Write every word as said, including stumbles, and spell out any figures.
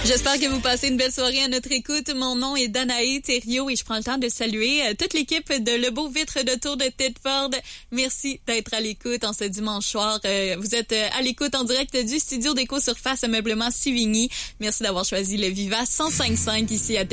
J'espère que vous passez une belle soirée à notre écoute. Mon nom est Danae Thériault et je prends le temps de saluer euh, toute l'équipe de Le Beau Vitre de Tour de Tedford. Merci d'être à l'écoute en ce dimanche soir. Euh, vous êtes euh, à l'écoute en direct du studio d'Éco Surface Ameublement Sivigny. Merci d'avoir choisi le Viva cent cinq virgule cinq ici à